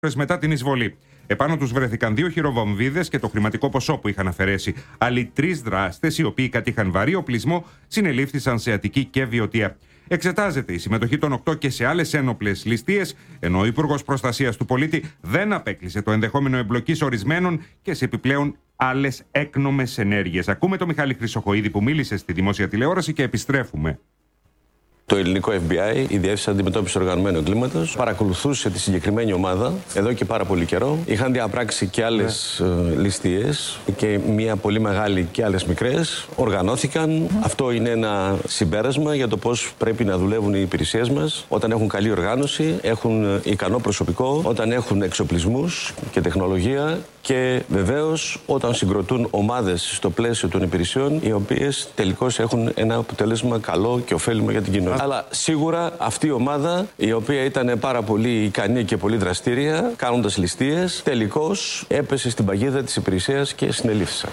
μετά την εισβολή. Επάνω τους βρέθηκαν 2 χειροβομβίδες και το χρηματικό ποσό που είχαν αφαιρέσει. Άλλοι 3 δράστες, οι οποίοι κατήχαν βαρύ οπλισμό, συνελήφθησαν σε Αττική και Βιωτία. Εξετάζεται η συμμετοχή των 8 και σε άλλες ένοπλες ληστείες, ενώ ο Υπουργός Προστασίας του Πολίτη δεν απέκλεισε το ενδεχόμενο εμπλοκής ορισμένων και σε επιπλέον άλλες έκνομες ενέργειες. Ακούμε τον Μιχάλη Χρυσοχοΐδη που μίλησε στη δημόσια τηλεόραση και επιστρέφουμε. Το ελληνικό FBI, η Διεύθυνση Αντιμετώπισης Οργανωμένου Εγκλήματος, παρακολουθούσε τη συγκεκριμένη ομάδα εδώ και πάρα πολύ καιρό. Είχαν διαπράξει και άλλες ληστείες και μία πολύ μεγάλη και άλλες μικρές. Οργανώθηκαν. Αυτό είναι ένα συμπέρασμα για το πώς πρέπει να δουλεύουν οι υπηρεσίες μας όταν έχουν καλή οργάνωση, έχουν ικανό προσωπικό, όταν έχουν εξοπλισμούς και τεχνολογία και βεβαίως όταν συγκροτούν ομάδες στο πλαίσιο των υπηρεσιών οι οποίες τελικώς έχουν ένα αποτέλεσμα καλό και ωφέλιμο για την κοινωνία. Αλλά σίγουρα αυτή η ομάδα, η οποία ήταν πάρα πολύ ικανή και πολύ δραστήρια, κάνοντας ληστείες, τελικώς έπεσε στην παγίδα της υπηρεσίας και συνελήφθησαν.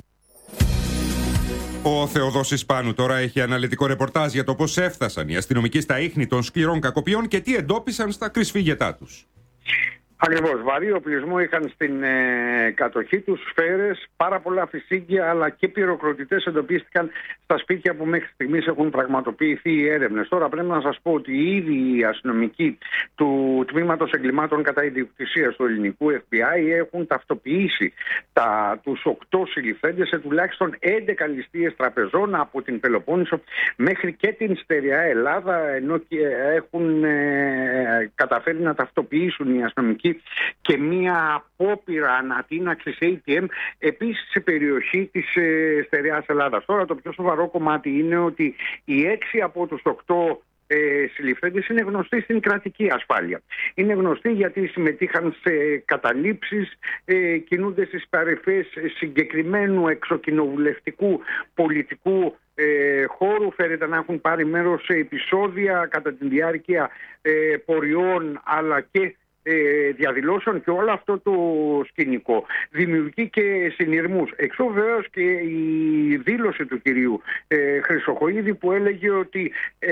Ο Θεοδόσης Πάνου τώρα έχει αναλυτικό ρεπορτάζ για το πώς έφτασαν οι αστυνομικοί στα ίχνη των σκληρών κακοποιών και τι εντόπισαν στα κρυσφύγετά τους. Ακριβώς. Βαρύ οπλισμό είχαν στην κατοχή τους, σφαίρες, πάρα πολλά φυσίγγια αλλά και πυροκροτητές εντοπίστηκαν στα σπίτια που μέχρι στιγμής έχουν πραγματοποιηθεί οι έρευνες. Τώρα πρέπει να σας πω ότι ήδη οι αστυνομικοί του Τμήματος Εγκλημάτων κατά Ιδιοκτησίας του ελληνικού FBI έχουν ταυτοποιήσει τους 8 συλληφθέντες σε τουλάχιστον 11 ληστείες τραπεζών από την Πελοπόννησο μέχρι και την στερεά Ελλάδα, ενώ και έχουν καταφέρει να ταυτοποιήσουν οι αστυνομικοί και μία απόπειρα ανατείναξης ATM επίσης σε περιοχή της στερεάς Ελλάδας. Τώρα το πιο σοβαρό κομμάτι είναι ότι οι 6 από τους 8 συλληφθέντες είναι γνωστοί στην κρατική ασφάλεια. Είναι γνωστοί γιατί συμμετείχαν σε καταλήψεις, κινούνται στις παρεφές συγκεκριμένου εξοκοινοβουλευτικού πολιτικού χώρου, φαίνεται να έχουν πάρει μέρος σε επεισόδια κατά τη διάρκεια πορειών αλλά και διαδηλώσεων, και όλο αυτό το σκηνικό δημιουργεί και συνειρμούς. Εξώ βεβαίως και η δήλωση του κυρίου Χρυσοχοΐδη που έλεγε ότι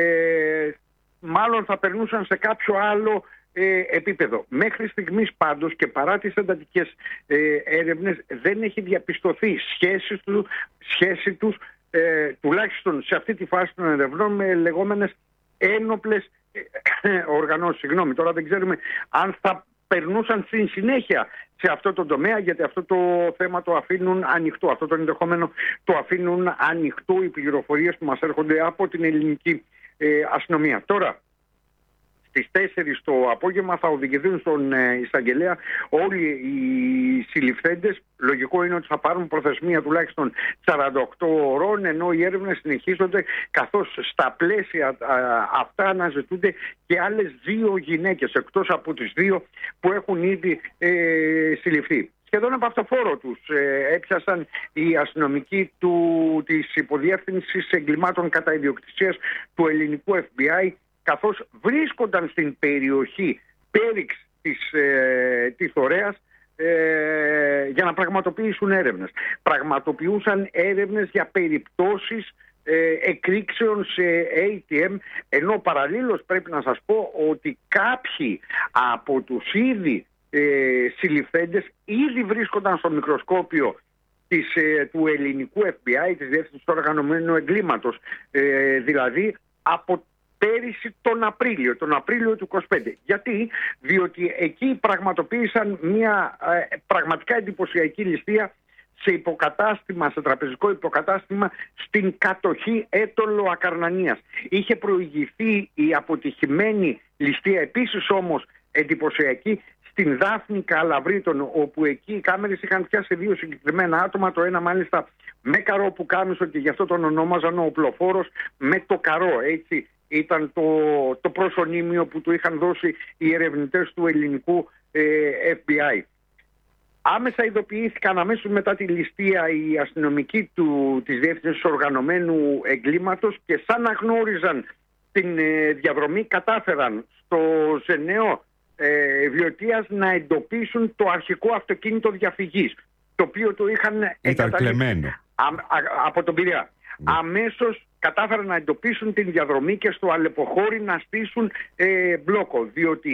μάλλον θα περνούσαν σε κάποιο άλλο επίπεδο. Μέχρι στιγμής πάντως και παρά τις εντατικές έρευνες δεν έχει διαπιστωθεί σχέση τους τουλάχιστον σε αυτή τη φάση των ερευνών με λεγόμενες ένοπλες οργανώσεις. Συγγνώμη, τώρα δεν ξέρουμε αν θα περνούσαν στην συνέχεια σε αυτό το τομέα, γιατί αυτό το θέμα το αφήνουν ανοιχτό. Αυτό το ενδεχόμενο το αφήνουν ανοιχτό οι πληροφορίες που μας έρχονται από την ελληνική αστυνομία. Τώρα, στις 4 το απόγευμα θα οδηγηθούν στον εισαγγελέα όλοι οι συλληφθέντες. Λογικό είναι ότι θα πάρουν προθεσμία τουλάχιστον 48 ώρων, ενώ οι έρευνες συνεχίζονται, καθώς στα πλαίσια αυτά αναζητούνται και άλλες 2 γυναίκες εκτός από τις 2 που έχουν ήδη συλληφθεί. Σχεδόν από αυτοφόρο τους έπιασαν οι αστυνομικοί της Υποδιεύθυνσης Εγκλημάτων κατά Ιδιοκτησίας του ελληνικού FBI, καθώς βρίσκονταν στην περιοχή πέριξ της Θωρέας για να πραγματοποιήσουν έρευνες. Πραγματοποιούσαν έρευνες για περιπτώσεις εκρήξεων σε ATM, ενώ παραλλήλως πρέπει να σας πω ότι κάποιοι από τους ήδη συλληφθέντες ήδη βρίσκονταν στο μικροσκόπιο του ελληνικού FBI, της Διεύθυνσης του Οργανωμένου Εγκλήματος, δηλαδή από πέρυσι τον Απρίλιο του 25. Γιατί? Διότι εκεί πραγματοποίησαν μια πραγματικά εντυπωσιακή ληστεία σε τραπεζικό υποκατάστημα στην κατοχή Έτωλο Ακαρνανίας. Είχε προηγηθεί η αποτυχημένη ληστεία, επίσης όμως εντυπωσιακή, στην Δάφνη Καλαβρίτων, όπου εκεί οι κάμερες είχαν πιάσει 2 συγκεκριμένα άτομα, το ένα μάλιστα με καρό πουκάμισο και γι' αυτό τον ονόμαζαν ο οπλοφόρος με το καρό, έτσι ήταν το προσωνύμιο που του είχαν δώσει οι ερευνητές του ελληνικού FBI. Άμεσα ειδοποιήθηκαν αμέσως μετά τη ληστεία οι αστυνομικοί της Διεύθυνσης Οργανωμένου Εγκλήματος και σαν να γνώριζαν την διαδρομή κατάφεραν στο Ζενέο Βιωτίας να εντοπίσουν το αρχικό αυτοκίνητο διαφυγής, το οποίο το είχαν εγκαταλείψει από τον Πειραιά. Αμέσως κατάφεραν να εντοπίσουν την διαδρομή και στο Αλεποχώρι να στήσουν μπλόκο, διότι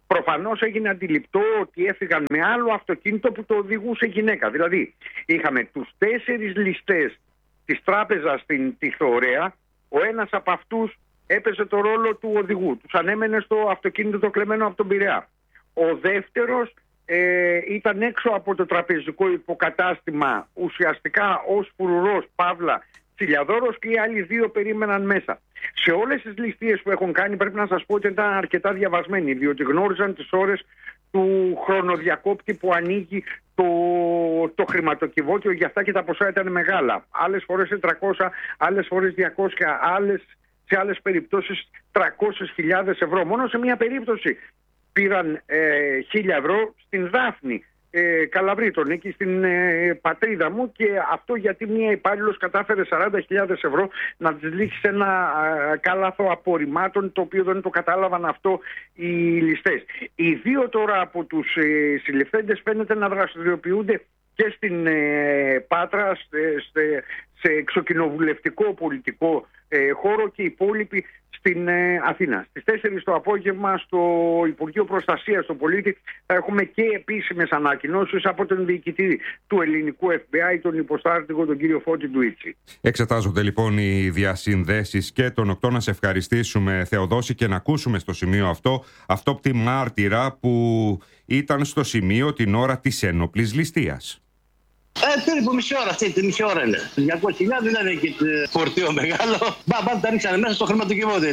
προφανώς έγινε αντιληπτό ότι έφυγαν με άλλο αυτοκίνητο που το οδηγούσε γυναίκα. Δηλαδή, είχαμε τους 4 ληστές της τράπεζας στην Τιθωρέα, ο ένας από αυτούς έπαιζε το ρόλο του οδηγού, τους ανέμενε στο αυτοκίνητο το κλεμμένο από τον Πειραιά. Ο δεύτερος ήταν έξω από το τραπεζικό υποκατάστημα, ουσιαστικά ως φρουρός, παύλα, τσιλιαδόρος, και οι άλλοι 2 περίμεναν μέσα. Σε όλες τις ληστείες που έχουν κάνει πρέπει να σας πω ότι ήταν αρκετά διαβασμένοι, διότι γνώριζαν τις ώρες του χρονοδιακόπτη που ανοίγει το χρηματοκιβώτιο, για αυτά και τα ποσά ήταν μεγάλα. Άλλες φορές 400, άλλες φορές 200, σε άλλες περιπτώσεις 300.000 ευρώ. Μόνο σε μία περίπτωση πήραν 1.000 ευρώ στην Δάφνη, Καλαβρίτων, εκεί στην πατρίδα μου, και αυτό γιατί μία υπάλληλος κατάφερε 40.000 ευρώ να της λήξει ένα κάλαθο απορριμμάτων, το οποίο δεν το κατάλαβαν αυτό οι ληστές. Οι 2 τώρα από τους συλληφθέντες φαίνεται να δραστηριοποιούνται και στην Πάτρα, σε εξοκοινοβουλευτικό πολιτικό χώρο, και οι υπόλοιποι στην Αθήνα. Στις 4 το απόγευμα στο Υπουργείο Προστασίας του Πολίτη θα έχουμε και επίσημες ανακοινώσεις από τον διοικητή του ελληνικού FBI, τον υποστράτηγο τον κύριο Φώτη Ντουίτσι. Εξετάζονται λοιπόν οι διασυνδέσεις και τον 8. Να σε ευχαριστήσουμε, Θεοδόση, και να ακούσουμε στο σημείο αυτό αυτόπτη μάρτυρα που ήταν στο σημείο την ώρα της ένοπλης ληστείας. Περίπου μισή ώρα, αυτή μισή ώρα είναι. 200.000 δεν είναι και φορτίο μεγάλο. Μπα, τα ρίξανε μέσα στο χρηματοκιβώτιο.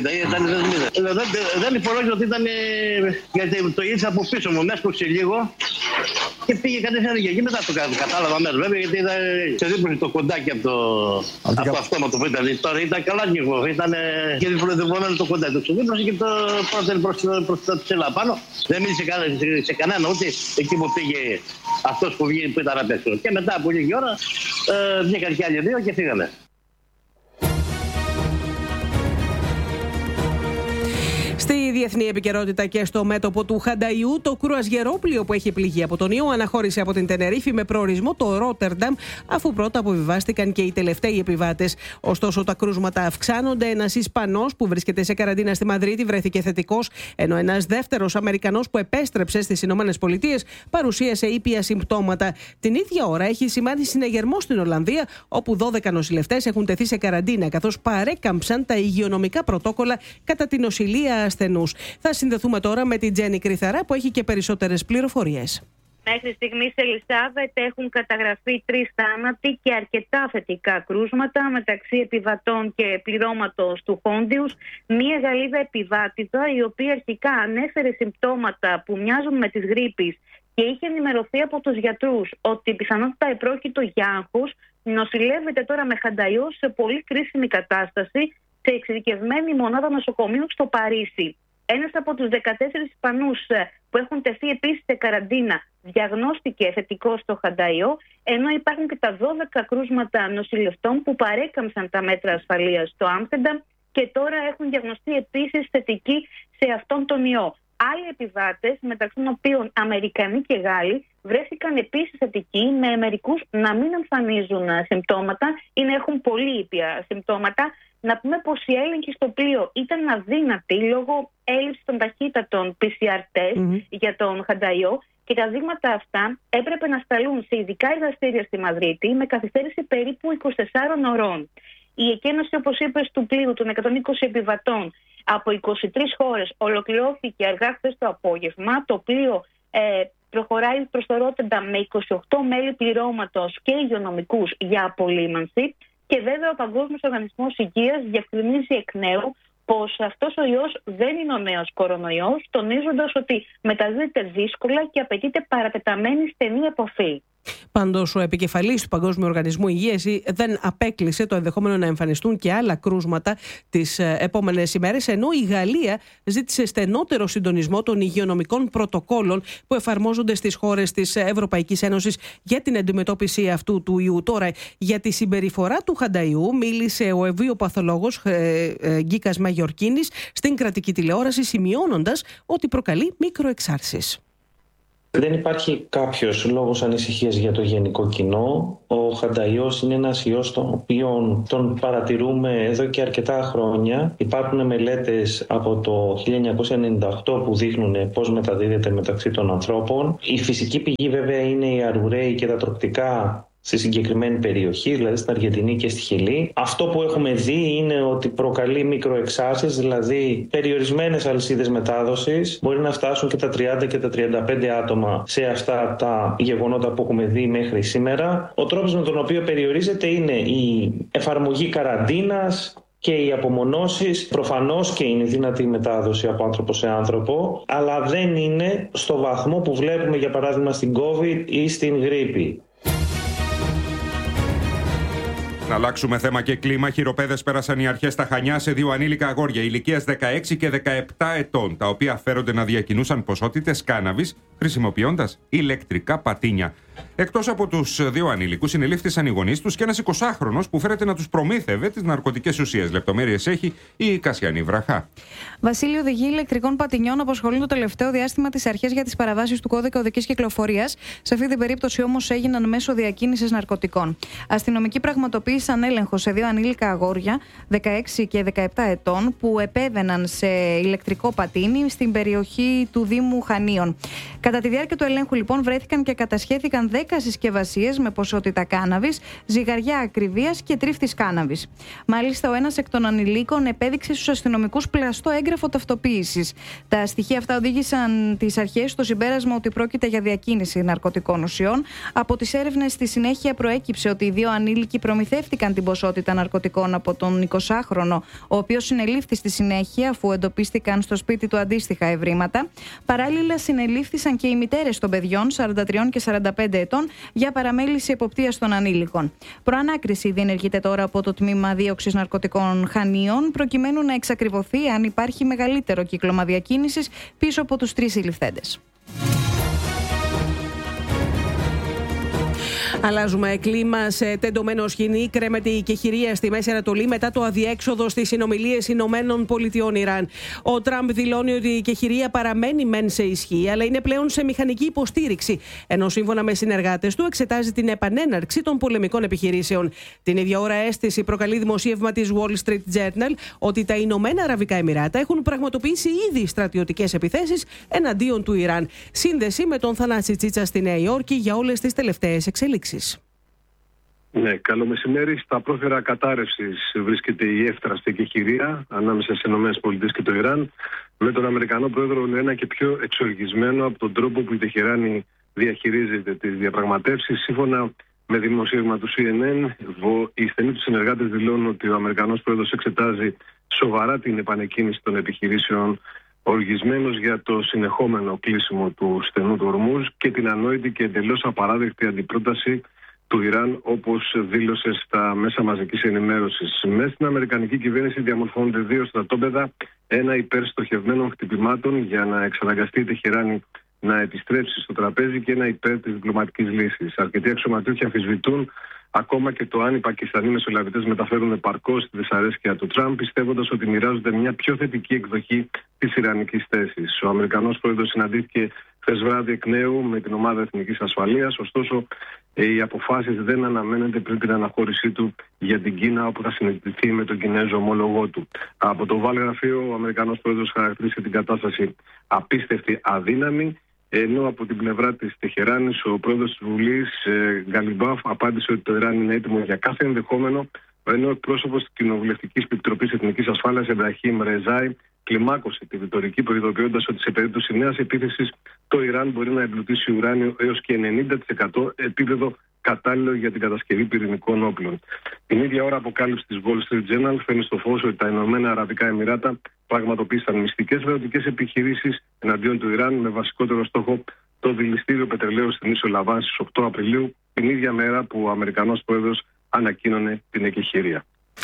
Δεν υπολόγιζα ότι ήταν. Γιατί το είδα από πίσω μου, με έσκοψε λίγο και πήγε κατευθείαν εκεί. Μετά το κατάλαβα μέσα, βέβαια, γιατί ήταν σε δίπλωση το κοντάκι από το αυτόματο που ήταν. Τώρα ήταν καλά λίγο. Ήταν και διπλωμένο το κοντάκι. Το ξεδίπλωσε και το πρώτο προς τα ψηλά πάνω. Δεν μίλησε σε κανένα, ούτε εκεί που πήγε αυτός που ήταν απ' έξω. Και μετά από λίγη ώρα βγήκαν και άλλοι 2 και φύγανε. Στη διεθνή επικαιρότητα και στο μέτωπο του Χανταϊού, το κρουαζιερόπλοιο που έχει πληγεί από τον ιό αναχώρησε από την Τενερίφη με προορισμό το Ρότερνταμ, αφού πρώτα αποβιβάστηκαν και οι τελευταίοι επιβάτες. Ωστόσο, τα κρούσματα αυξάνονται. Ένας Ισπανός που βρίσκεται σε καραντίνα στη Μαδρίτη βρέθηκε θετικός, ενώ ένας δεύτερος Αμερικανός που επέστρεψε στις Ηνωμένες Πολιτείες παρουσίασε ήπια συμπτώματα. Την ίδια ώρα έχει σημάνει συναγερμό στην Ολλανδία, όπου 12 νοσηλευτές έχουν τεθεί σε καραντίνα, καθώς παρέκαμψαν τα υγειονομικά πρωτόκολλα κατά την νοσηλεία ασθενούς. Θα συνδεθούμε τώρα με την Τζέννη Κρυθαρά που έχει και περισσότερες πληροφορίες. Μέχρι στιγμής, Ελισάβετ, έχουν καταγραφεί 3 θάνατοι και αρκετά θετικά κρούσματα μεταξύ επιβατών και πληρώματος του Χόντιους. Μία Γαλλίδα επιβάτηδα, η οποία αρχικά ανέφερε συμπτώματα που μοιάζουν με τις γρίπης και είχε ενημερωθεί από τους γιατρούς ότι πιθανότητα επρόκειτο για άγχος, νοσηλεύεται τώρα με Χανταϊό σε πολύ κρίσιμη κατάσταση σε εξειδικευμένη μονάδα νοσοκομείου στο Παρίσι. Ένας από τους 14 Ισπανούς που έχουν τεθεί επίσης σε καραντίνα διαγνώστηκε θετικό στο Χανταϊό, ενώ υπάρχουν και τα 12 κρούσματα νοσηλευτών που παρέκαμψαν τα μέτρα ασφαλείας στο Άμστερνταμ και τώρα έχουν διαγνωστεί επίσης θετικοί σε αυτόν τον ιό. Άλλοι επιβάτες, μεταξύ των οποίων Αμερικανοί και Γάλλοι, βρέθηκαν επίσης θετικοί, με μερικούς να μην εμφανίζουν συμπτώματα ή να έχουν πολύ ήπια συμπτώματα. Να πούμε πως η έλεγχη στο πλοίο ήταν αδύνατη λόγω έλλειψης των ταχύτατων PCR test για τον Χανταϊό και τα δείγματα αυτά έπρεπε να σταλούν σε ειδικά εργαστήρια στη Μαδρίτη με καθυστέρηση περίπου 24 ωρών. Η εκένωση, όπως είπες, του πλοίου των 120 επιβατών από 23 χώρες ολοκληρώθηκε αργά χθες το απόγευμα. Το πλοίο προχωράει προς το Ρότερνταμ με 28 μέλη πληρώματος και υγειονομικούς για απολύμανση. Και βέβαια ο Παγκόσμιος Οργανισμός Υγείας διευκρινίζει εκ νέου πως αυτός ο ιός δεν είναι ο νέος κορονοϊός, τονίζοντας ότι μεταδίδεται δύσκολα και απαιτείται παρατεταμένη στενή επαφή. Πάντως, ο επικεφαλής του Παγκόσμιου Οργανισμού Υγείας δεν απέκλεισε το ενδεχόμενο να εμφανιστούν και άλλα κρούσματα τις επόμενες ημέρες, ενώ η Γαλλία ζήτησε στενότερο συντονισμό των υγειονομικών πρωτοκόλων που εφαρμόζονται στις χώρες της Ευρωπαϊκής Ένωσης για την αντιμετώπιση αυτού του ιού. Τώρα, για τη συμπεριφορά του Χανταϊού μίλησε ο ευβίωπαθολόγος Γκίκας Μαγιορκίνης στην κρατική τηλεόραση, σημειώνοντας ότι προκαλεί μικροεξάρσεις. Δεν υπάρχει κάποιος λόγος ανησυχίας για το γενικό κοινό. Ο χανταϊός είναι ένας ιός τον οποίο τον παρατηρούμε εδώ και αρκετά χρόνια. Υπάρχουν μελέτες από το 1998 που δείχνουν πώς μεταδίδεται μεταξύ των ανθρώπων. Η φυσική πηγή βέβαια είναι οι αρουραίοι και τα τροκτικά στη συγκεκριμένη περιοχή, δηλαδή στην Αργεντινή και στη Χιλή. Αυτό που έχουμε δει είναι ότι προκαλεί μικροεξάρσεις, δηλαδή περιορισμένες αλυσίδες μετάδοσης. Μπορεί να φτάσουν και τα 30 και τα 35 άτομα σε αυτά τα γεγονότα που έχουμε δει μέχρι σήμερα. Ο τρόπος με τον οποίο περιορίζεται είναι η εφαρμογή καραντίνας και οι απομονώσεις. Προφανώς και είναι δυνατή η μετάδοση από άνθρωπο σε άνθρωπο, αλλά δεν είναι στο βαθμό που βλέπουμε για παράδειγμα στην COVID ή στην γρίπη. Να αλλάξουμε θέμα και κλίμα. Χειροπέδες πέρασαν οι αρχές στα Χανιά σε 2 ανήλικα αγόρια ηλικίας 16 και 17 ετών, τα οποία φέρονται να διακινούσαν ποσότητες κάναβης χρησιμοποιώντας ηλεκτρικά πατίνια. Εκτός από τους 2 ανήλικους, συνελήφθησαν οι γονείς τους και ένας 20χρονος που φέρεται να τους προμήθευε τις ναρκωτικές ουσίες. Λεπτομέρειες έχει η Κασιανή Βραχά. Βασίλειο, οδηγοί ηλεκτρικών πατινιών απασχολούν το τελευταίο διάστημα τις αρχές για τις παραβάσεις του κώδικα οδικής κυκλοφορίας. Σε αυτή την περίπτωση όμως έγιναν μέσω διακίνησης ναρκωτικών. Αστυνομικοί πραγματοποίησαν έλεγχο σε 2 ανήλικα αγόρια 16 και 17 ετών που επέβαιναν σε ηλεκτρικό πατίνι στην περιοχή του Δήμου Χανίων. Κατά τη διάρκεια του ελέγχου, λοιπόν, βρέθηκαν και κατασχέθηκαν 10 συσκευασίες με ποσότητα κάναβης, ζυγαριά ακριβίας και τρίφτης κάναβης. Μάλιστα, ο ένας εκ των ανηλίκων επέδειξε στους αστυνομικούς πλαστό έγγραφο ταυτοποίησης. Τα στοιχεία αυτά οδήγησαν τις αρχές στο συμπέρασμα ότι πρόκειται για διακίνηση ναρκωτικών ουσιών. Από τις έρευνες στη συνέχεια προέκυψε ότι οι 2 ανήλικοι προμηθεύτηκαν την ποσότητα ναρκωτικών από τον 20χρονο, ο οποίος συνελήφθη στη συνέχεια αφού εντοπίστηκαν στο σπίτι του αντίστοιχα ευρήματα. Παράλληλα, συνελήφθησαν και οι μητέρες των παιδιών 43 και 45 ετών για παραμέληση εποπτείας των ανήλικων. Προανάκριση διενεργείται τώρα από το Τμήμα Δίωξης Ναρκωτικών Χανίων, προκειμένου να εξακριβωθεί αν υπάρχει μεγαλύτερο κύκλωμα διακίνησης πίσω από τους 3 συλληφθέντες. Αλλάζουμε κλίμα σε τεντωμένο σκηνή. Κρέμεται η κεχηρία στη Μέση Ανατολή μετά το αδιέξοδο στις συνομιλίες Ηνωμένων-Πολιτειών-Ιράν. Ο Τραμπ δηλώνει ότι η κεχηρία παραμένει μεν σε ισχύ, αλλά είναι πλέον σε μηχανική υποστήριξη. Ενώ σύμφωνα με συνεργάτες του εξετάζει την επανέναρξη των πολεμικών επιχειρήσεων. Την ίδια ώρα, αίσθηση προκαλεί δημοσίευμα της Wall Street Journal ότι τα Ηνωμένα Αραβικά Εμιράτα έχουν πραγματοποιήσει ήδη στρατιωτικές επιθέσεις εναντίον του Ιράν. Σύνδεση με τον Θανάση Τσίτσα στη Νέα Υόρκη για όλες τις τελευταίες εξελίξεις. Ναι, καλό μεσημέρι. Στα πρόθυρα κατάρρευσης βρίσκεται η εύθραστη κεχηρία ανάμεσα στις ΗΠΑ και το Ιράν, με τον Αμερικανό πρόεδρο ένα και πιο εξοργισμένο από τον τρόπο που η Τεχεράνη διαχειρίζεται τις διαπραγματεύσεις. Σύμφωνα με δημοσίευμα του CNN, οι στενοί του συνεργάτες δηλώνουν ότι ο Αμερικανός πρόεδρος εξετάζει σοβαρά την επανεκκίνηση των επιχειρήσεων, οργισμένος για το συνεχόμενο κλείσιμο του στενού του Ορμούζ και την ανόητη και εντελώς απαράδεκτη αντιπρόταση του Ιράν, όπως δήλωσε στα μέσα μαζικής ενημέρωσης. Μέσα στην Αμερικανική κυβέρνηση διαμορφώνονται 2 στρατόπεδα, ένα υπέρ στοχευμένων χτυπημάτων για να εξαναγκαστεί η Τεχεράνη να επιστρέψει στο τραπέζι και ένα υπέρ της διπλωματικής λύσης. Αρκετοί αξιωματούχοι αμφισβητούν ακόμα και το αν οι Πακιστανοί μεσολαβητές μεταφέρουν επαρκώς τη δυσαρέσκεια του Τραμπ, πιστεύοντας ότι μοιράζονται μια πιο θετική εκδοχή της ιρανικής θέσης. Ο Αμερικανός πρόεδρος συναντήθηκε χθες βράδυ εκ νέου με την ομάδα Εθνικής Ασφαλείας, ωστόσο οι αποφάσεις δεν αναμένονται πριν την αναχώρησή του για την Κίνα, όπου θα συναντηθεί με τον Κινέζο ομόλογό του. Από το Oval Γραφείο, ο Αμερικανός πρόεδρος χαρακτήρισε την κατάσταση απίστευτη, αδύναμη. Ενώ από την πλευρά της Τεχεράνης, ο πρόεδρος της Βουλής, Γκαλιμπάφ, απάντησε ότι το Ιράν είναι έτοιμο για κάθε ενδεχόμενο, ενώ ο εκπρόσωπος της Κοινοβουλευτικής Επιτροπής Εθνικής Ασφάλειας, Εμπραχήμ Ρεζάι, κλιμάκωσε τη ρητορική, προειδοποιώντας ότι σε περίπτωση νέας επίθεσης το Ιράν μπορεί να εμπλουτίσει ουράνιο έως και 90%, επίπεδο κατάλληλο για την κατασκευή πυρηνικών όπλων. Την ίδια ώρα, αποκάλυψη της Wall Street Journal φέρνει στο φως ότι τα Ηνωμένα Αραβικά Εμιράτα πραγματοποίησαν μυστικές στρατιωτικές επιχειρήσεις εναντίον του Ιράν, με βασικότερο στόχο το δηληστήριο πετρελαίου στην ίσο Λαβάν στις 8 Απριλίου, την ίδια μέρα που ο Αμερικανός πρόεδρος ανακοίνωνε την εκεχηρία.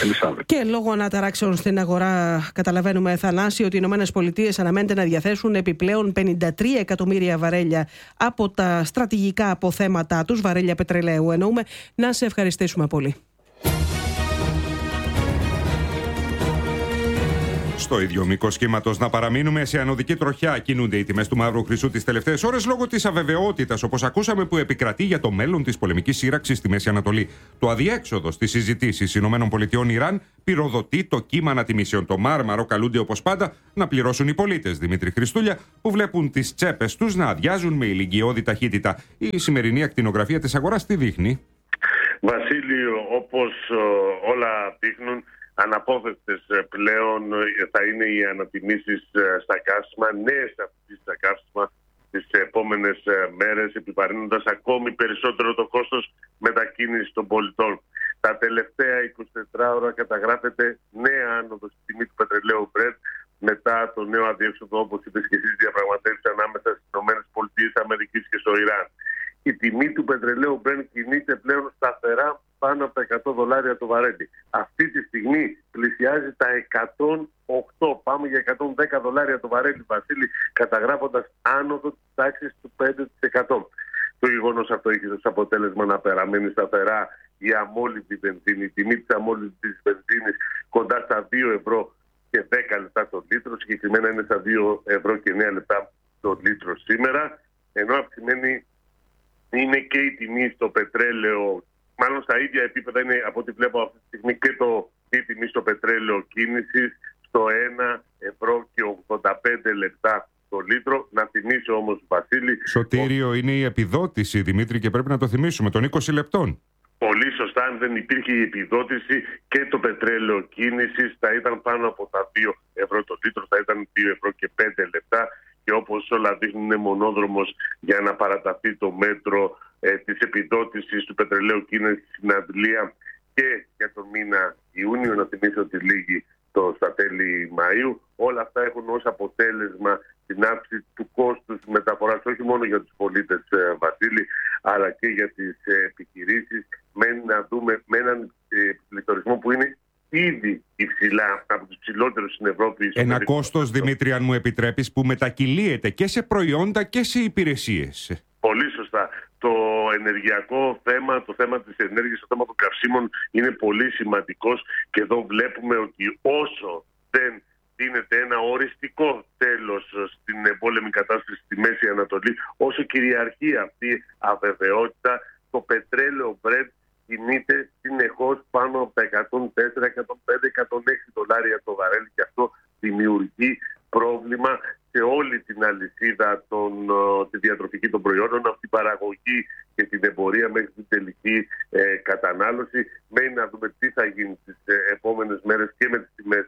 Και λόγω αναταράξεων στην αγορά, καταλαβαίνουμε, Θανάση, ότι οι ΗΠΑ αναμένεται να διαθέσουν επιπλέον 53 εκατομμύρια βαρέλια από τα στρατηγικά αποθέματα τους, βαρέλια πετρελαίου εννοούμε. Να σε ευχαριστήσουμε πολύ. Στο ίδιο μήκος κύματος να παραμείνουμε, σε ανωδική τροχιά κινούνται οι τιμές του μαύρου χρυσού τις τελευταίες ώρες λόγω της αβεβαιότητας, όπως ακούσαμε, που επικρατεί για το μέλλον της πολεμικής σύραξης στη Μέση Ανατολή. Το αδιέξοδο στις συζητήσεις ΗΠΑ-Ιράν πυροδοτεί το κύμα ανατιμήσεων. Το μάρμαρο καλούνται όπως πάντα να πληρώσουν οι πολίτες, Δημήτρη Χριστούλια, που βλέπουν τις τσέπες τους να αδειάζουν με ηλικιώδη ταχύτητα. Η σημερινή ακτινογραφία της αγοράς τι δείχνει? Βασίλη, όπως όλα δείχνουν, αναπόφευκτες πλέον θα είναι οι ανατιμήσεις στα καύσιμα, νέες αυξήσεις στα καύσιμα τις επόμενες μέρες, επιβαρύνοντας ακόμη περισσότερο το κόστος μετακίνησης των πολιτών. Τα τελευταία 24 ώρα καταγράφεται νέα άνοδο στη τιμή του πετρελαίου Brent μετά το νέο αδιέξοδο, όπως είπες και εσείς, διαπραγματεύσεις ανάμεσα στις ΗΠΑ και στο Ιράν. Η τιμή του πετρελαίου Brent κινείται πλέον σταθερά πάνω από τα $100 το βαρέλι. Αυτή τη στιγμή πλησιάζει τα 108. Πάμε για $110 το βαρέλι, Βασίλη, καταγράφοντας άνοδο της τάξης του 5%. Το γεγονός αυτό έχει ως αποτέλεσμα να παραμένει σταθερά η αμόλυβη βενζίνη. Η τιμή της αμόλυβης βενζίνης κοντά στα 2,10 το λίτρο. Συγκεκριμένα είναι στα 2,09 το λίτρο σήμερα. Ενώ αυξημένη είναι και η τιμή στο πετρέλαιο. Μάλλον στα ίδια επίπεδα είναι, από ό,τι βλέπω αυτή τη στιγμή, και η τιμή στο πετρέλαιο κίνησης στο 1,85 το λίτρο. Να θυμίσω όμως, Βασίλη... Σωτήριο, είναι η επιδότηση, Δημήτρη, και πρέπει να το θυμίσουμε, των 20 λεπτών. Πολύ σωστά, αν δεν υπήρχε η επιδότηση και το πετρέλαιο κίνησης θα ήταν πάνω από τα 2 ευρώ το λίτρο, θα ήταν 2,05 και όπως όλα δείχνουν είναι μονόδρομος για να παραταθεί το μέτρο της επιδότησης του πετρελαίου κίνησης στην Αντλία και για τον μήνα Ιούνιο. Να θυμίσω ότι λήγει στα τέλη Μαΐου. Όλα αυτά έχουν ως αποτέλεσμα την αύξηση του κόστους μεταφοράς, όχι μόνο για τους πολίτες, Βασίλη, αλλά και για τις επιχειρήσεις. Μένει να δούμε με έναν πληθωρισμό που είναι ήδη υψηλά, από τους ψηλότερους στην Ευρώπη. Ένα κόστος, Δημήτρη, αν μου επιτρέπεις, που μετακυλίεται και σε προϊόντα και σε υπηρεσίες. Πολύ σωστά. Το ενεργειακό θέμα, το θέμα της ενέργειας, το θέμα των καυσίμων είναι πολύ σημαντικός και εδώ βλέπουμε ότι όσο δεν δίνεται ένα οριστικό τέλος στην εμπόλεμη κατάσταση στη Μέση Ανατολή, όσο κυριαρχεί αυτή η αβεβαιότητα, το πετρέλαιο Brent κινείται συνεχώς πάνω από τα 104, 105, 106 δολάρια το βαρέλι και αυτό δημιουργεί πρόβλημα σε όλη την αλυσίδα, τη διατροφική των προϊόντων, από την παραγωγή και την εμπορία μέχρι την τελική κατανάλωση. Μένει να δούμε τι θα γίνει τις επόμενες μέρες και με τις τιμές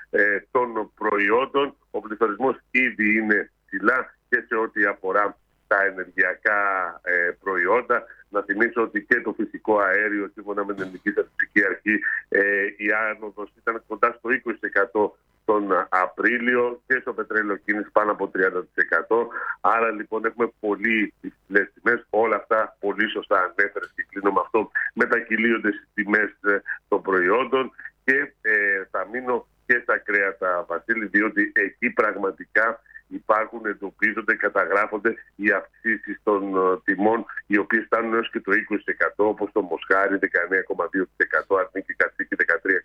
των προϊόντων. Ο πληθωρισμός ήδη είναι ψηλά και σε ό,τι αφορά τα ενεργειακά προϊόντα. Να θυμίσω ότι και το φυσικό αέριο, σύμφωνα με την Ελληνική Στατιστική Αρχή, η άνοδος ήταν κοντά στο 20% τον Απρίλιο και στο πετρέλαιο κίνηση πάνω από 30%. Άρα λοιπόν έχουμε πολύ υψηλές τιμές. Όλα αυτά πολύ σωστά ανέφερες και κλείνω με αυτό. Μετακυλίονται στις τιμές των προϊόντων και θα μείνω και στα κρέατα, Βασίλη, διότι εκεί πραγματικά υπάρχουν, εντοπίζονται, καταγράφονται οι αυξήσεις των τιμών, οι οποίες φτάνουν έως και το 20%, όπως το μοσχάρι 19,2%, αρνίκι κατσίκι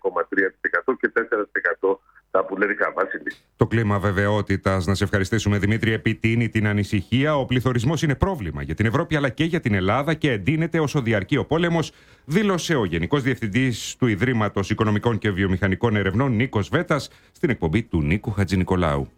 13,3% και 4% τα πουλερικά, Βασίλη. Το κλίμα βεβαιότητας, να σε ευχαριστήσουμε, Δημήτρη, επιτείνει την ανησυχία. Ο πληθωρισμός είναι πρόβλημα για την Ευρώπη αλλά και για την Ελλάδα και εντείνεται όσο διαρκεί ο πόλεμος, δήλωσε ο Γενικός Διευθυντής του Ιδρύματος Οικονομικών και Βιομηχανικών Ερευνών, Νίκος Βέτας, στην εκπομπή του Νίκου Χατζηνικολάου.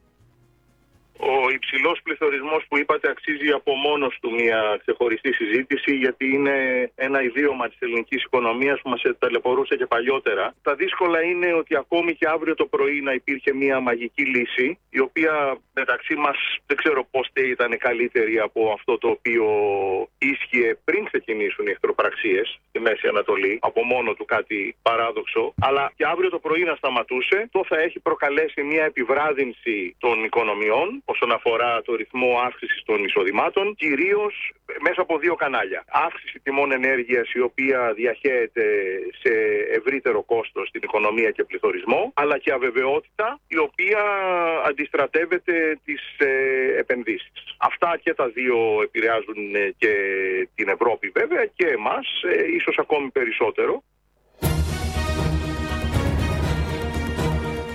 Ο υψηλός πληθωρισμός που είπατε αξίζει από μόνος του μια ξεχωριστή συζήτηση, γιατί είναι ένα ιδίωμα της ελληνικής οικονομίας που μας ταλαιπωρούσε και παλιότερα. Τα δύσκολα είναι ότι ακόμη και αύριο το πρωί να υπήρχε μια μαγική λύση, η οποία μεταξύ μας δεν ξέρω πώς ήταν καλύτερη από αυτό το οποίο ίσχυε πριν ξεκινήσουν οι εχθροπραξίες στη Μέση Ανατολή, από μόνο του κάτι παράδοξο, αλλά και αύριο το πρωί να σταματούσε, το θα έχει προκαλέσει μια επιβράδυνση των οικονομιών όσον αφορά το ρυθμό αύξησης των εισοδημάτων, κυρίως μέσα από δύο κανάλια. Αύξηση τιμών ενέργειας, η οποία διαχέεται σε ευρύτερο κόστος στην οικονομία και πληθωρισμό, αλλά και αβεβαιότητα, η οποία αντιστρατεύεται τις επενδύσεις. Αυτά και τα δύο επηρεάζουν και την Ευρώπη βέβαια και εμάς, ίσως ακόμη περισσότερο.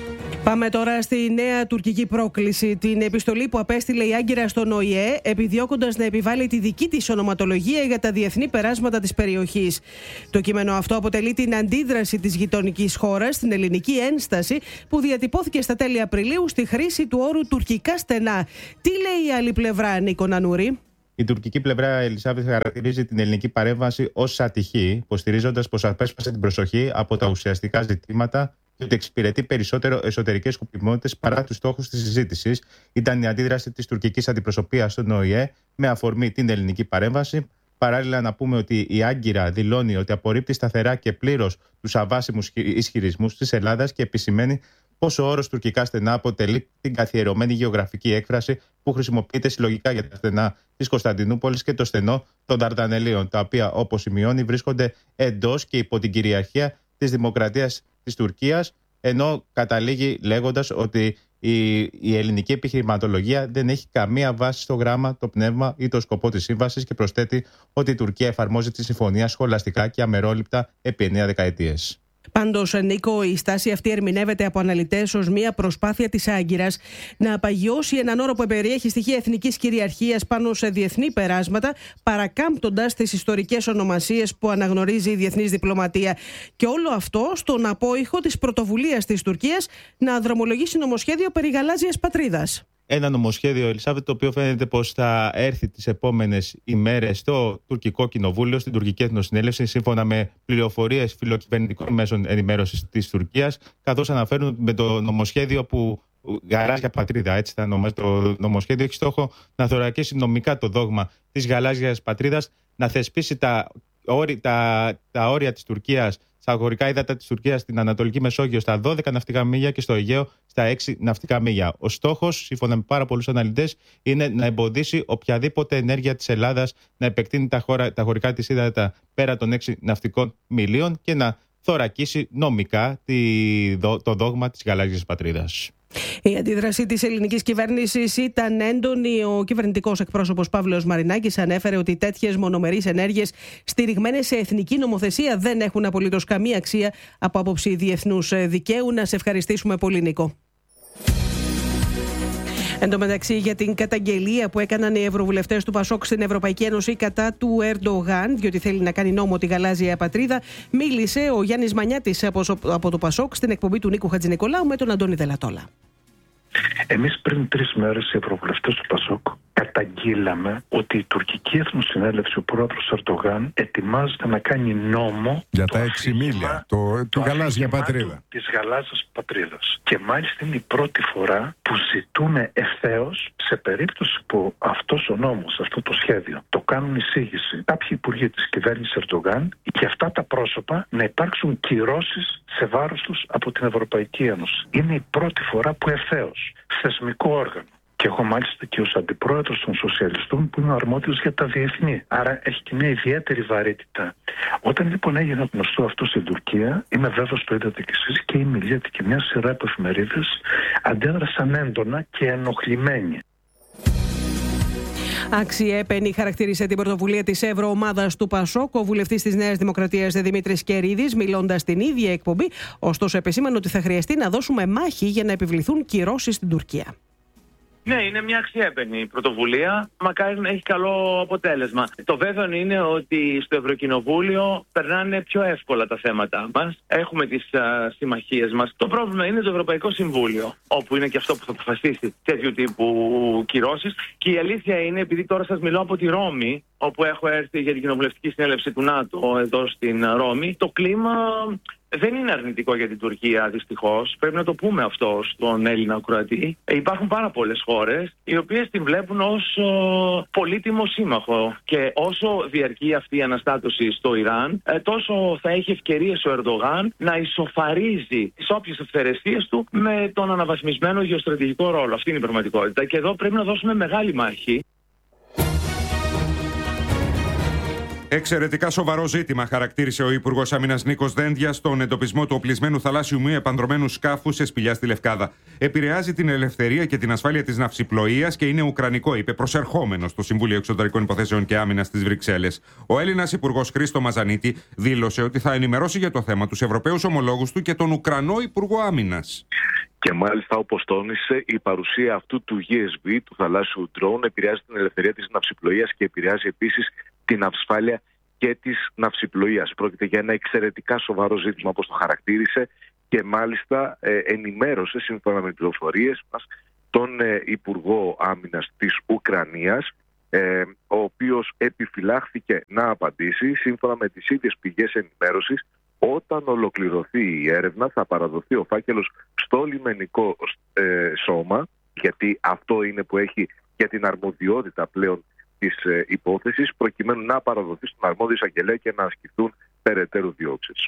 Πάμε τώρα στη νέα τουρκική πρόκληση. Την επιστολή που απέστειλε η Άγκυρα στον ΟΗΕ, επιδιώκοντας να επιβάλλει τη δική της ονοματολογία για τα διεθνή περάσματα της περιοχής. Το κείμενο αυτό αποτελεί την αντίδραση της γειτονικής χώρας στην ελληνική ένσταση που διατυπώθηκε στα τέλη Απριλίου στη χρήση του όρου τουρκικά στενά. Τι λέει η άλλη πλευρά, Νίκο Νανούρη? Η τουρκική πλευρά, Ελισάβετ, χαρακτηρίζει την ελληνική παρέμβαση ως ατυχή, υποστηρίζοντας πως απέσπασε την προσοχή από τα ουσιαστικά ζητήματα και ότι εξυπηρετεί περισσότερο εσωτερικές σκοπιμότητες παρά τους στόχους της συζήτησης. Ήταν η αντίδραση της τουρκικής αντιπροσωπείας στον ΟΗΕ με αφορμή την ελληνική παρέμβαση. Παράλληλα, να πούμε ότι η Άγκυρα δηλώνει ότι απορρίπτει σταθερά και πλήρως τους αβάσιμους ισχυρισμούς της Ελλάδας και επισημαίνει πως ο όρος τουρκικά στενά αποτελεί την καθιερωμένη γεωγραφική έκφραση που χρησιμοποιείται συλλογικά για τα στενά της Κωνσταντινούπολης και το στενό των Δαρδανελίων, τα οποία, όπως σημειώνει, βρίσκονται εντός και υπό την κυριαρχία της Δημοκρατίας της Τουρκίας, ενώ καταλήγει λέγοντας ότι η ελληνική επιχειρηματολογία δεν έχει καμία βάση στο γράμμα, το πνεύμα ή το σκοπό της σύμβασης και προσθέτει ότι η Τουρκία εφαρμόζει τη συμφωνία σχολαστικά και αμερόληπτα επί 9 δεκαετίες. Πάντως, Νίκο, η στάση αυτή ερμηνεύεται από αναλυτές ως μια προσπάθεια της Άγκυρας να απαγιώσει έναν όρο που περιέχει στοιχεία εθνικής κυριαρχίας πάνω σε διεθνή περάσματα, παρακάμπτοντας τις ιστορικές ονομασίες που αναγνωρίζει η διεθνής διπλωματία. Και όλο αυτό στον απόϊχο της πρωτοβουλίας της Τουρκίας να δρομολογήσει νομοσχέδιο περί γαλάζιας πατρίδας. Ένα νομοσχέδιο, Ελισάβετ, το οποίο φαίνεται πως θα έρθει τις επόμενες ημέρες στο τουρκικό κοινοβούλιο, στην τουρκική εθνοσυνέλευση, σύμφωνα με πληροφορίες φιλοκυβερνητικών μέσων ενημέρωσης της Τουρκίας, καθώς αναφέρουν με το νομοσχέδιο που γαλάζια πατρίδα, έτσι θα ονομάζεται το νομοσχέδιο, έχει στόχο να θωρακίσει νομικά το δόγμα της γαλάζιας πατρίδας, να θεσπίσει τα όρια της Τουρκίας, στα αγωγικά ύδατα της Τουρκίας στην Ανατολική Μεσόγειο στα 12 ναυτικά μίλια και στο Αιγαίο στα 6 ναυτικά μίλια. Ο στόχος, σύμφωνα με πάρα πολλούς αναλυτές, είναι να εμποδίσει οποιαδήποτε ενέργεια της Ελλάδας να επεκτείνει τα αγωγικά της ύδατα πέρα των 6 ναυτικών μιλίων και να θωρακίσει νομικά το δόγμα της γαλάζιας πατρίδας. Η αντίδραση της ελληνικής κυβέρνησης ήταν έντονη. Ο κυβερνητικός εκπρόσωπος Παύλος Μαρινάκης ανέφερε ότι τέτοιες μονομερείς ενέργειες στηριγμένες σε εθνική νομοθεσία δεν έχουν απολύτως καμία αξία από άποψη διεθνούς δικαίου. Να σε ευχαριστήσουμε πολύ, Νίκο. Εν τω μεταξύ, για την καταγγελία που έκαναν οι ευρωβουλευτές του Πασόκ στην Ευρωπαϊκή Ένωση κατά του Ερντογάν, διότι θέλει να κάνει νόμο τη γαλάζια πατρίδα, μίλησε ο Γιάννης Μανιάτης από το Πασόκ στην εκπομπή του Νίκου Χατζηνικολάου με τον Αντώνη Δελατόλα. Εμείς πριν 3 μέρες οι ευρωβουλευτές του Πασόκ καταγγείλαμε ότι η τουρκική εθνοσυνέλευση, ο πρόεδρος Ερντογάν, ετοιμάζεται να κάνει νόμο για τα 6 μίλια, τη γαλάζια πατρίδα. Της γαλάζιας πατρίδας. Και μάλιστα είναι η πρώτη φορά που ζητούν ευθέως, σε περίπτωση που αυτός ο νόμος, αυτό το σχέδιο, το κάνουν εισήγηση κάποιοι υπουργοί της κυβέρνησης Ερντογάν, και αυτά τα πρόσωπα να υπάρξουν κυρώσεις σε βάρος τους από την Ευρωπαϊκή Ένωση. Είναι η πρώτη φορά που ευθέως, θεσμικό όργανο. Και εγώ μάλιστα και ως αντιπρόεδρος των Σοσιαλιστών που είμαι αρμόδιος για τα διεθνή. Άρα έχει και μια ιδιαίτερη βαρύτητα. Όταν λοιπόν έγινε γνωστό αυτό στην Τουρκία, είμαι βέβαιος το είδατε κι εσείς, και η Μιλέτη και μια σειρά από εφημερίδες αντέδρασαν έντονα και ενοχλημένοι. Αξιέπαινη χαρακτήρισε την πρωτοβουλία της Ευρωομάδας του Πασόκ ο βουλευτής της Νέας Δημοκρατίας Δημήτρης Κερίδης, μιλώντας στην ίδια εκπομπή. Ωστόσο, επεσήμανε ότι θα χρειαστεί να δώσουμε μάχη για να επιβληθούν κυρώσεις στην Τουρκία. Ναι, είναι μια αξιέπαινη πρωτοβουλία. Μακάρι να έχει καλό αποτέλεσμα. Το βέβαιο είναι ότι στο Ευρωκοινοβούλιο περνάνε πιο εύκολα τα θέματα μας. Έχουμε τις συμμαχίες μας. Το πρόβλημα είναι το Ευρωπαϊκό Συμβούλιο, όπου είναι και αυτό που θα αποφασίσει τέτοιου τύπου κυρώσεις. Και η αλήθεια είναι, επειδή τώρα σας μιλώ από τη Ρώμη, όπου έχω έρθει για την κοινοβουλευτική συνέλευση του ΝΑΤΟ εδώ στην Ρώμη, το κλίμα δεν είναι αρνητικό για την Τουρκία, δυστυχώς. Πρέπει να το πούμε αυτό στον Έλληνα Κροατή. Υπάρχουν πάρα πολλές χώρες οι οποίες την βλέπουν ως πολύτιμο σύμμαχο. Και όσο διαρκεί αυτή η αναστάτωση στο Ιράν, τόσο θα έχει ευκαιρίες ο Ερντογάν να ισοφαρίζει τις όποιες αυθαιρεσίες του με τον αναβαθμισμένο γεωστρατηγικό ρόλο. Αυτή είναι η πραγματικότητα. Και εδώ πρέπει να δώσουμε μεγάλη μάχη. Εξαιρετικά σοβαρό ζήτημα, χαρακτήρισε ο Υπουργός Άμυνας Νίκος Δένδιας τον εντοπισμό του οπλισμένου θαλάσσιου μη επανδρομένου σκάφου σε σπηλιά στη Λευκάδα. Επηρεάζει την ελευθερία και την ασφάλεια της ναυσιπλοείας και είναι ουκρανικό, είπε προσερχόμενο στο Συμβούλιο Εξωτερικών Υποθέσεων και Άμυνας στις Βρυξέλλες. Ο Έλληνας Υπουργός Χρήστο Μαζανίτη δήλωσε ότι θα ενημερώσει για το θέμα τους Ευρωπαίους ομολόγους του και τον Ουκρανό Υπουργό Άμυνας. Και μάλιστα, όπως τόνισε, η παρουσία αυτού του GSB, του θαλάσσιου ντρόουν, επηρεάζει την ελευθερία της ναυσιπλοείας και επηρεάζει επίσης την ασφάλεια και της ναυσιπλοείας. Πρόκειται για ένα εξαιρετικά σοβαρό ζήτημα, όπως το χαρακτήρισε, και μάλιστα ενημέρωσε, σύμφωνα με πληροφορίες μας, τον Υπουργό Άμυνας της Ουκρανίας, ο οποίος επιφυλάχθηκε να απαντήσει. Σύμφωνα με τις ίδιες πηγές ενημέρωσης, όταν ολοκληρωθεί η έρευνα θα παραδοθεί ο φάκελος στο λιμενικό σώμα, γιατί αυτό είναι που έχει για την αρμοδιότητα πλέον της υπόθεσης, προκειμένου να παραδοθεί στον αρμόδιο εισαγγελέα και να ασκηθούν περαιτέρω διώξεις.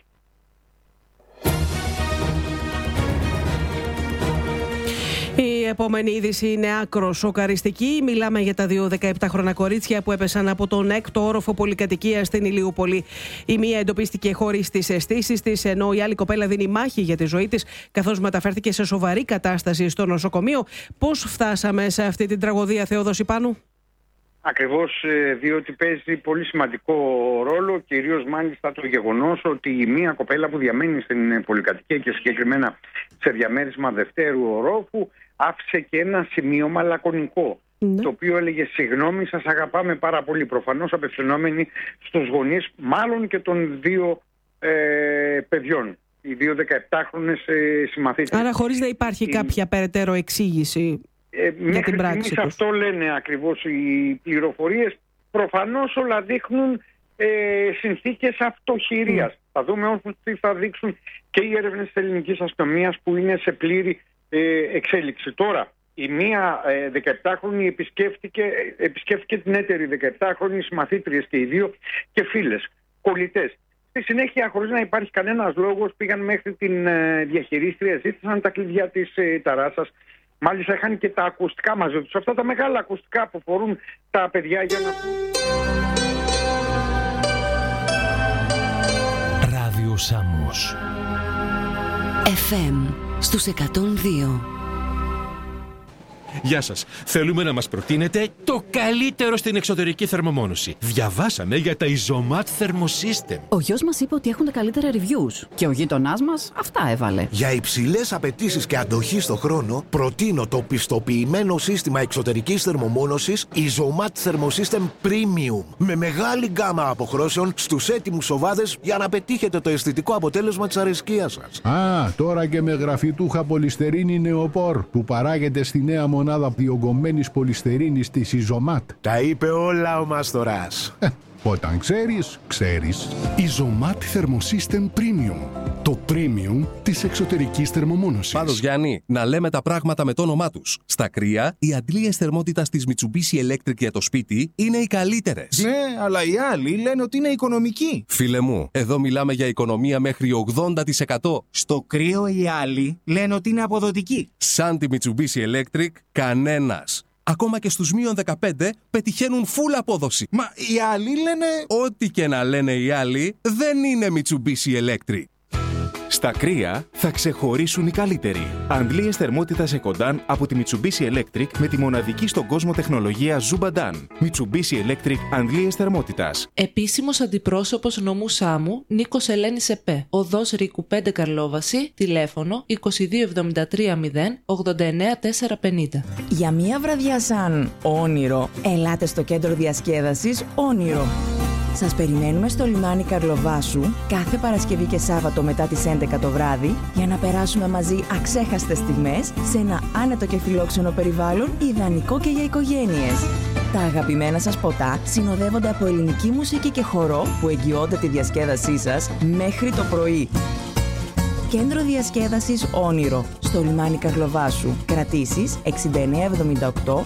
Η επόμενη είδηση είναι άκρως σοκαριστική. Μιλάμε για τα δύο 17χρονα κορίτσια που έπεσαν από τον 6ο όροφο πολυκατοικίας στην Ηλιούπολη. Η μία εντοπίστηκε χωρίς τις αισθήσεις της, ενώ η άλλη κοπέλα δίνει μάχη για τη ζωή της, καθώς μεταφέρθηκε σε σοβαρή κατάσταση στο νοσοκομείο. Πώς φτάσαμε σε αυτή την τραγωδία, Θεόδοση Πάνου? Ακριβώς, διότι παίζει πολύ σημαντικό ρόλο, κυρίως μάλιστα το γεγονός ότι η μία κοπέλα που διαμένει στην πολυκατοικία και συγκεκριμένα σε διαμέρισμα δευτέρου ορόφου άφησε και ένα σημείωμα λακωνικό, το οποίο έλεγε «Συγγνώμη, σας αγαπάμε πάρα πολύ», προφανώς απευθυνόμενοι στους γονείς μάλλον και των δύο παιδιών, οι δύο 17χρονες συμμαθήτρες. Άρα χωρίς να υπάρχει κάποια περαιτέρω εξήγηση για την πράξη τους. Αυτό λένε ακριβώς οι πληροφορίες. Προφανώς όλα δείχνουν συνθήκες αυτοχειρίας. Θα δούμε όμως τι θα δείξουν και οι έρευνες της ελληνικής αστυνομίας που είναι σε πλήρη εξέλιξη. Τώρα, η μία 17χρονη επισκέφθηκε την έτερη 17χρονη συμμαθήτριες και οι δύο και φίλες, κολλητές. Στη συνέχεια, χωρίς να υπάρχει κανένας λόγος, πήγαν μέχρι την διαχειρίστρια, ζήτησαν τα κλειδιά της ταράσας. Μάλιστα είχαν και τα ακουστικά μαζί τους, αυτά τα μεγάλα ακουστικά που φορούν τα παιδιά για να... Ράδιο Σάμος FM στους 102. Γεια σας. Θέλουμε να μας προτείνετε το καλύτερο στην εξωτερική θερμομόνωση. Διαβάσαμε για τα Isomat Thermosystem. Ο γιος μας είπε ότι έχουν τα καλύτερα reviews και ο γείτονάς μας αυτά έβαλε. Για υψηλές απαιτήσεις και αντοχή στο χρόνο, προτείνω το πιστοποιημένο σύστημα εξωτερικής θερμομόνωσης Isomat Thermosystem Premium. Με μεγάλη γκάμα αποχρώσεων στους έτοιμους οβάδες για να πετύχετε το αισθητικό αποτέλεσμα της αρεσκίας σας. Α, τώρα και με γραφιτούχα πολυστερίνη νεοπόρ που παράγεται στη νέα μονάδα διογκωμένης πολυστερίνης της Isomat. Τα είπε όλα ο Μαστοράς. Όταν ξέρεις, ξέρεις. Isomat Thermosystem Premium. Το premium της εξωτερικής θερμομόνωσης. Πάντως, Γιάννη, να λέμε τα πράγματα με το όνομά τους. Στα κρύα, οι αντλίες θερμότητας της Mitsubishi Electric για το σπίτι είναι οι καλύτερες. Ναι, αλλά οι άλλοι λένε ότι είναι οικονομικοί. Φίλε μου, εδώ μιλάμε για οικονομία μέχρι 80%. Στο κρύο οι άλλοι λένε ότι είναι αποδοτικοί. Σαν τη Mitsubishi Electric, κανένας. Ακόμα και στους μείον 15 πετυχαίνουν full απόδοση. Μα οι άλλοι λένε... Ό,τι και να λένε οι άλλοι, δεν είναι Mitsubishi Electric. Στα κρύα θα ξεχωρίσουν οι καλύτεροι. Αντλίες θερμότητας Ecodan από τη Mitsubishi Electric με τη μοναδική στον κόσμο τεχνολογία Zubadan. Mitsubishi Electric αντλίες θερμότητας. Επίσημος αντιπρόσωπος νομού Σάμου Νίκος Ελένης ΕΠΕ. Οδός Ρίκου 5 Καρλόβαση. Τηλέφωνο 2273 0 89 450. Για μια βραδιά σαν όνειρο, ελάτε στο κέντρο διασκέδασης Όνειρο. Σας περιμένουμε στο λιμάνι Καρλοβάσου κάθε Παρασκευή και Σάββατο μετά τις 11 το βράδυ για να περάσουμε μαζί αξέχαστες στιγμές σε ένα άνετο και φιλόξενο περιβάλλον ιδανικό και για οικογένειες. Τα αγαπημένα σας ποτά συνοδεύονται από ελληνική μουσική και χορό που εγγυώνται τη διασκέδασή σας μέχρι το πρωί. Κέντρο διασκέδασης Όνειρο στο λιμάνι Καρλοβάσου. Κρατήσεις 6978 81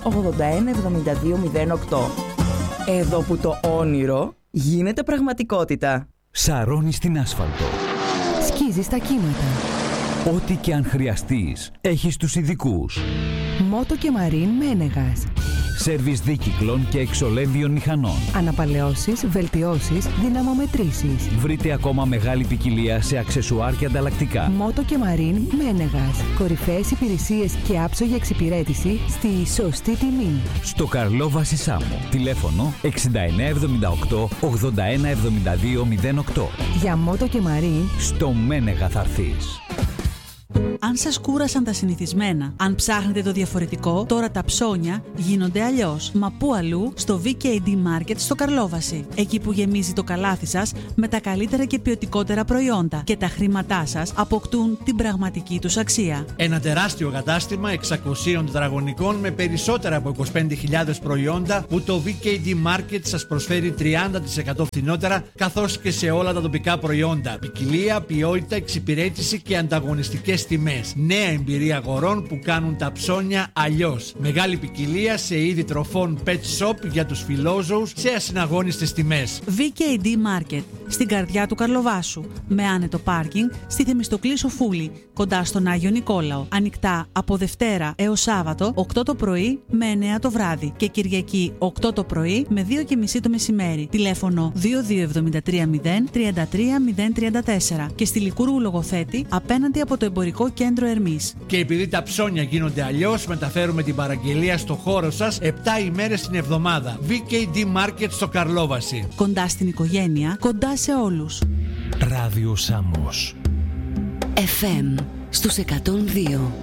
72 08. Εδώ που το όνειρο γίνεται πραγματικότητα. Σαρώνεις την άσφαλτο. Σκίζεις τα κύματα. Ό,τι και αν χρειαστείς, έχεις τους ειδικούς. Μότο και Μαρίν Μένεγας. Σέρβις δίκυκλων και εξολέμβιων μηχανών. Αναπαλαιώσεις, βελτιώσεις, δυναμομετρήσεις. Βρείτε ακόμα μεγάλη ποικιλία σε αξεσουάρ και ανταλλακτικά. Μότο και Μαρίν Μένεγας. Κορυφαίες υπηρεσίες και άψογη εξυπηρέτηση στη σωστή τιμή. Στο Καρλόβαση Σάμο. Τηλέφωνο 6978 8172 08. Για Μότο και Μαρίν στο Μένεγα θα έρθεις. Αν σας κούρασαν τα συνηθισμένα, αν ψάχνετε το διαφορετικό, τώρα τα ψώνια γίνονται αλλιώς. Μα πού αλλού? Στο VKD Market στο Καρλόβαση. Εκεί που γεμίζει το καλάθι σας με τα καλύτερα και ποιοτικότερα προϊόντα και τα χρήματά σας αποκτούν την πραγματική τους αξία. Ένα τεράστιο κατάστημα 600 τετραγωνικών με περισσότερα από 25.000 προϊόντα που το VKD Market σας προσφέρει 30% φθηνότερα, καθώς και σε όλα τα τοπικά προϊόντα. Ποικιλία, ποιότητα, εξυπηρέτηση και ανταγωνιστικές τιμές. Νέα εμπειρία αγορών που κάνουν τα ψώνια αλλιώς. Μεγάλη ποικιλία σε είδη τροφών pet shop για τους φιλόζωους σε ασυναγώνιστες τιμές. VKD Market, στην καρδιά του Καρλοβάσου. Με άνετο πάρκινγκ στη Θεμιστοκλή Σοφούλη, κοντά στον Άγιο Νικόλαο. Ανοιχτά από Δευτέρα έως Σάββατο, 8 το πρωί με 9 το βράδυ. Και Κυριακή, 8 το πρωί με 2:30 το μεσημέρι. Τηλέφωνο 22730 33034. Και στη Λικούργου Λογοθέτη, απέναντι από το Εμπορικό Κέντρο Ερμής. Και επειδή τα ψώνια γίνονται αλλιώς, μεταφέρουμε την παραγγελία στο χώρο σας 7 ημέρες την εβδομάδα. VKD Market στο Καρλόβαση. Κοντά στην οικογένεια, κοντά σε όλους. Ράδιο Σάμος. FM στους 102.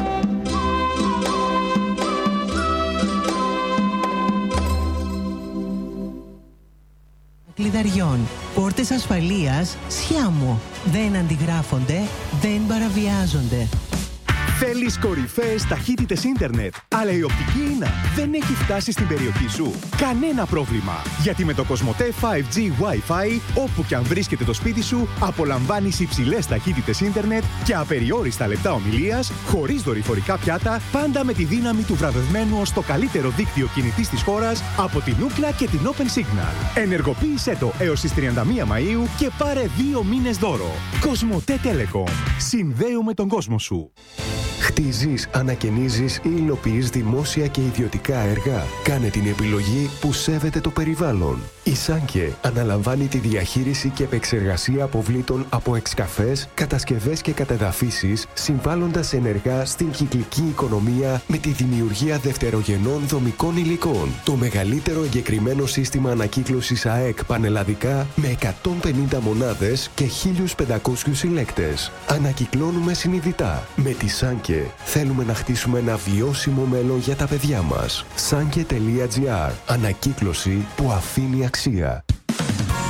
Κλειδαριών. Πόρτες ασφαλείας Σιάμο. Δεν αντιγράφονται, δεν παραβιάζονται. Θέλεις κορυφαίες ταχύτητες ίντερνετ, αλλά η οπτική ίνα δεν έχει φτάσει στην περιοχή σου? Κανένα πρόβλημα, γιατί με το Κοσμοτέ 5G Wi-Fi, όπου και αν βρίσκεται το σπίτι σου, απολαμβάνεις υψηλές ταχύτητες ίντερνετ και απεριόριστα λεπτά ομιλίας, χωρίς δορυφορικά πιάτα, πάντα με τη δύναμη του βραβευμένου ως το καλύτερο δίκτυο κινητής της χώρας από την Ookla και την Open Signal. Ενεργοποίησέ το έως τις 31 Μαΐου και πάρε 2 μήνες δώρο. Κοσμοτέ Telecom. Συνδέουμε τον κόσμο σου. Χτίζεις, ανακαινίζεις ή υλοποιείς δημόσια και ιδιωτικά έργα? Κάνε την επιλογή που σέβεται το περιβάλλον. Η Σάνκε αναλαμβάνει τη διαχείριση και επεξεργασία αποβλήτων από εξκαφές, κατασκευές και κατεδαφίσεις, συμβάλλοντας ενεργά στην κυκλική οικονομία με τη δημιουργία δευτερογενών δομικών υλικών. Το μεγαλύτερο εγκεκριμένο σύστημα ανακύκλωσης ΑΕΚ πανελλαδικά με 150 μονάδες και 1.500 συλλέκτες. Ανακυκλώνουμε συνειδητά. Με τη Σάνκε θέλουμε να χτίσουμε ένα βιώσιμο μέλλον για τα παιδιά μας. Sanke.gr. Ανακύκλωση που αφήνει αξία.